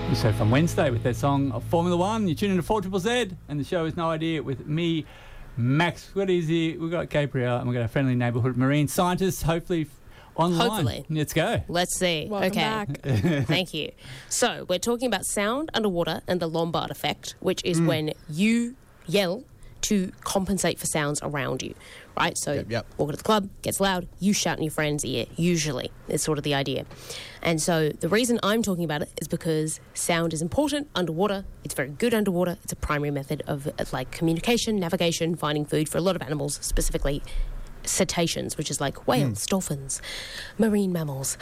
So from Wednesday with their song of Formula One, you tune into 4ZZZ, and the show is No Idea with me, Max. What is it? We've got Gabriel, and we've got a friendly neighbourhood marine scientist, hopefully online. Hopefully. Let's go. Let's see. Welcome back. Thank you. So we're talking about sound underwater and the Lombard effect, which is when you yell to compensate for sounds around you, right? So walking to the club, gets loud, you shout in your friend's ear, usually, is sort of the idea. And so the reason I'm talking about it is because sound is important underwater. It's very good underwater. It's a primary method of like communication, navigation, finding food for a lot of animals, specifically cetaceans, which is like whales, dolphins, marine mammals.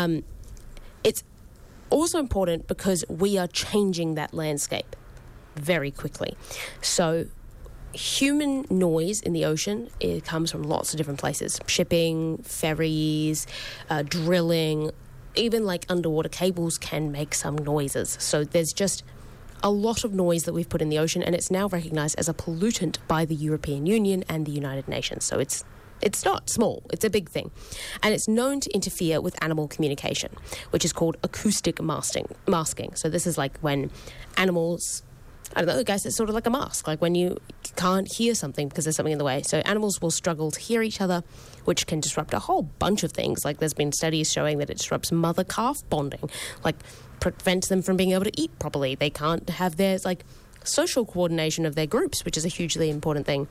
It's also important because we are changing that landscape very quickly. So human noise in the ocean, it comes from lots of different places. Shipping, ferries, drilling, even like underwater cables can make some noises. So there's just a lot of noise that we've put in the ocean, and it's now recognised as a pollutant by the European Union and the United Nations. So it's not small, it's a big thing. And it's known to interfere with animal communication, which is called acoustic masking. So this is like when animals, I don't know, I guess it's sort of like a mask, like when you can't hear something because there's something in the way. So animals will struggle to hear each other, which can disrupt a whole bunch of things. Like there's been studies showing that it disrupts mother-calf bonding, like prevents them from being able to eat properly. They can't have their like social coordination of their groups, which is a hugely important thing.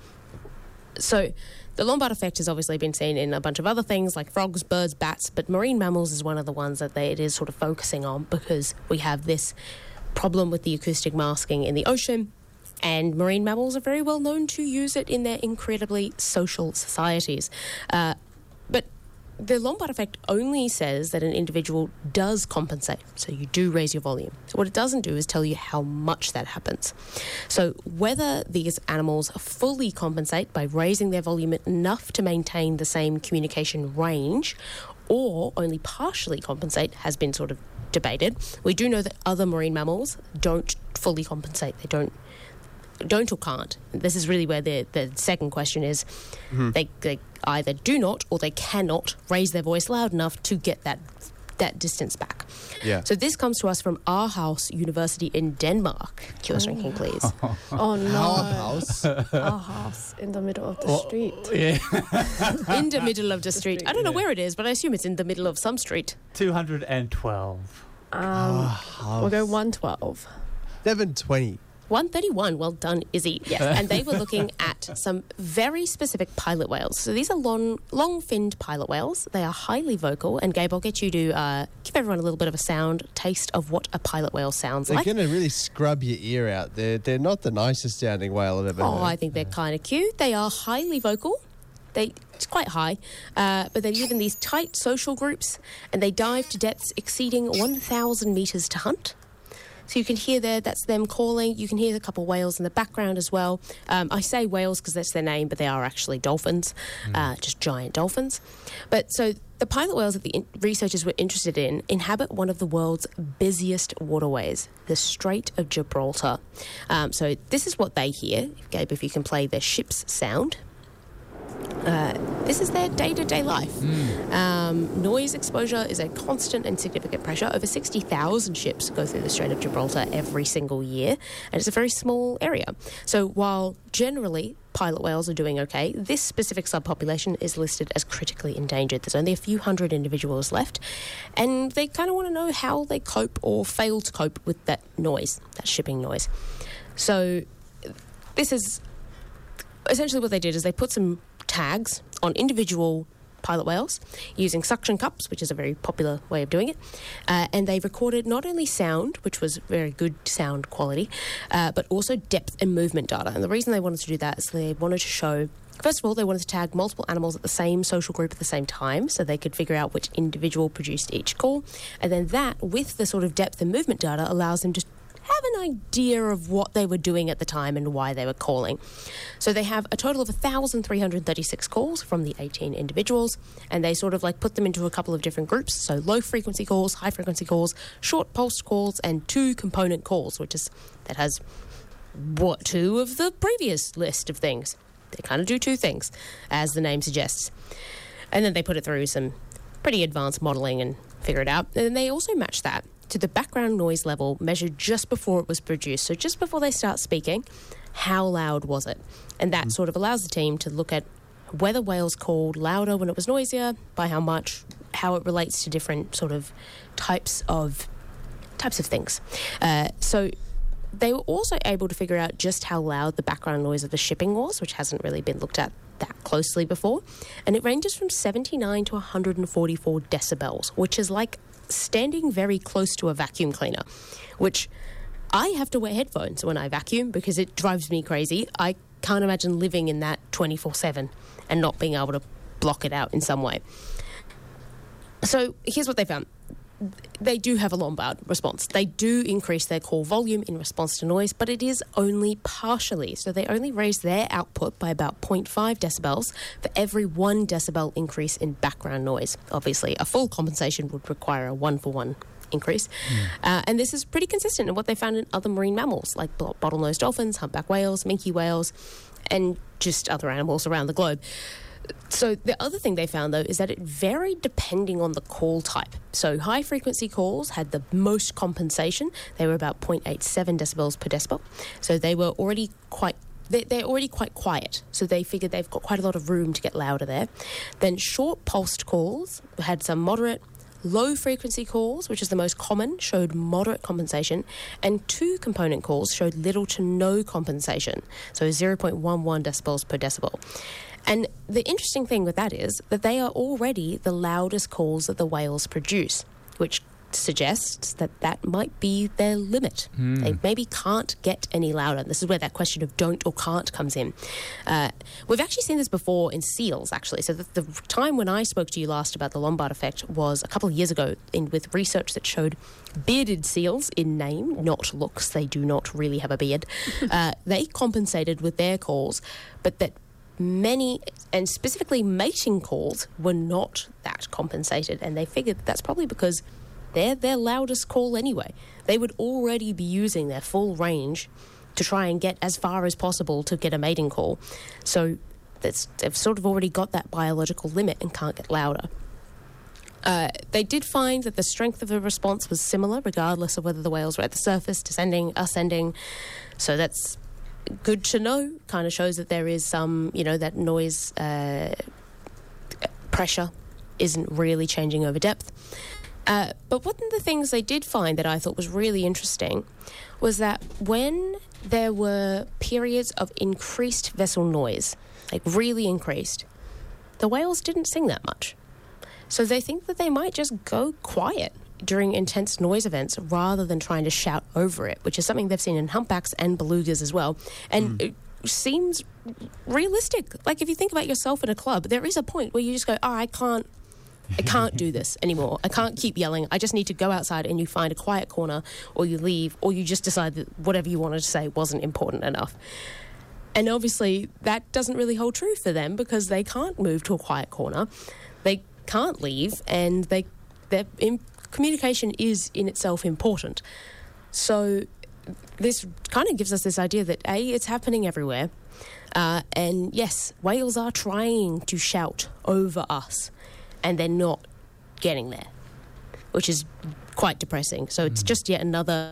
So the Lombard effect has obviously been seen in a bunch of other things like frogs, birds, bats, but marine mammals is one of the ones that it is sort of focusing on because we have this problem with the acoustic masking in the ocean, and marine mammals are very well known to use it in their incredibly social societies. But the Lombard effect only says that an individual does compensate, so you do raise your volume. So what it doesn't do is tell you how much that happens. So whether these animals fully compensate by raising their volume enough to maintain the same communication range or only partially compensate has been sort of debated. We do know that other marine mammals don't fully compensate. They don't or can't. This is really where the second question is. They either do not or they cannot raise their voice loud enough to get that distance back. Yeah. So this comes to us from Aarhus University in Denmark. Curious ranking, please. Oh no. Aarhus. Aarhus, in the middle of the street. Yeah. In the middle of the street. I don't know where it is, but I assume it's in the middle of some street. 212. We'll go 112. 720. 131, well done, Izzy. Yes, and they were looking at some very specific pilot whales. So these are long-finned pilot whales. They are highly vocal, and Gabe, I'll get you to give everyone a little bit of a sound taste of what a pilot whale sounds They're like. going to really scrub your ear out. They're not the nicest sounding whale I've ever heard. Oh, I think they're kind of cute. They are highly vocal. It's quite high, but they live in these tight social groups, and they dive to depths exceeding 1,000 metres to hunt. So you can hear that's them calling. You can hear a couple of whales in the background as well. I say whales because that's their name, but they are actually dolphins, just giant dolphins. But so the pilot whales that the researchers were interested in inhabit one of the world's busiest waterways, the Strait of Gibraltar. So this is what they hear. Gabe, if you can play their ship's sound. This is their day-to-day life. Noise exposure is a constant and significant pressure. Over 60,000 ships go through the Strait of Gibraltar every single year, and it's a very small area. So while generally pilot whales are doing okay, this specific subpopulation is listed as critically endangered. There's only a few hundred individuals left, and they kind of want to know how they cope or fail to cope with that noise, that shipping noise. So this is essentially what they did is they put some tags on individual pilot whales using suction cups, which is a very popular way of doing it, and they recorded not only sound, which was very good sound quality, but also depth and movement data. And the reason they wanted to do that is they wanted to show, first of all, they wanted to tag multiple animals at the same social group at the same time so they could figure out which individual produced each call, and then that, with the sort of depth and movement data, allows them to have an idea of what they were doing at the time and why they were calling. So they have a total of 1,336 calls from the 18 individuals, and they sort of like put them into a couple of different groups. So low frequency calls, high frequency calls, short pulsed calls, and 2 component calls, that has two of the previous list of things. They kind of do 2 things, as the name suggests. And then they put it through some pretty advanced modelling and figure it out. And they also match that to the background noise level measured just before it was produced. So just before they start speaking, how loud was it? And that sort of allows the team to look at whether whales called louder when it was noisier, by how much, how it relates to different sort of types of things. So they were also able to figure out just how loud the background noise of the shipping was, which hasn't really been looked at that closely before. And it ranges from 79 to 144 decibels, which is like standing very close to a vacuum cleaner, which I have to wear headphones when I vacuum because it drives me crazy. I can't imagine living in that 24/7 and not being able to block it out in some way. So here's what they found. They do have a Lombard response. They do increase their call volume in response to noise, but it is only partially. So they only raise their output by about 0.5 decibels for every 1 decibel increase in background noise. Obviously, a full compensation would require a 1-for-1 increase. And this is pretty consistent in what they found in other marine mammals, like bottlenose dolphins, humpback whales, minke whales, and just other animals around the globe. So the other thing they found, though, is that it varied depending on the call type. So high-frequency calls had the most compensation. They were about 0.87 decibels per decibel. So they were already they're already quite quiet. So they figured they've got quite a lot of room to get louder there. Then short-pulsed calls had some moderate. Low-frequency calls, which is the most common, showed moderate compensation, and 2-component calls showed little to no compensation, so 0.11 decibels per decibel. And the interesting thing with that is that they are already the loudest calls that the whales produce, which suggests that that might be their limit. They maybe can't get any louder. This is where that question of don't or can't comes in. We've actually seen this before in seals, actually. So the time when I spoke to you last about the Lombard effect was a couple of years ago with research that showed bearded seals, in name, not looks, they do not really have a beard, they compensated with their calls, but that many, and specifically mating calls, were not that compensated. And they figured that's probably because they're their loudest call anyway. They would already be using their full range to try and get as far as possible to get a mating call. So they've sort of already got that biological limit and can't get louder. They did find that the strength of the response was similar, regardless of whether the whales were at the surface, descending, ascending. So that's good to know. Kind of shows that there is some, that noise pressure isn't really changing over depth. But one of the things they did find that I thought was really interesting was that when there were periods of increased vessel noise, like really increased, the whales didn't sing that much. So they think that they might just go quiet during intense noise events rather than trying to shout over it, which is something they've seen in humpbacks and belugas as well. And it seems realistic. Like if you think about yourself in a club, there is a point where you just go, I can't do this anymore. I can't keep yelling. I just need to go outside, and you find a quiet corner, or you leave, or you just decide that whatever you wanted to say wasn't important enough. And obviously that doesn't really hold true for them because they can't move to a quiet corner. They can't leave, and communication is in itself important. So this kind of gives us this idea that it's happening everywhere. And yes, whales are trying to shout over us, and they're not getting there, which is quite depressing. So it's just yet another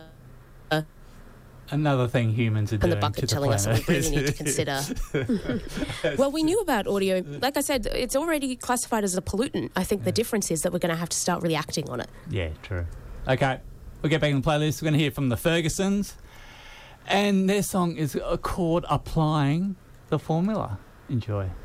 thing humans are doing the bucket to the telling us that planet. we really need to consider. Well, we knew about audio. Like I said, it's already classified as a pollutant. I think the difference is that we're going to have to start really acting on it. Yeah, true. Okay, we'll get back in the playlist. We're going to hear from the Fergusons, and their song is called Applying the Formula. Enjoy.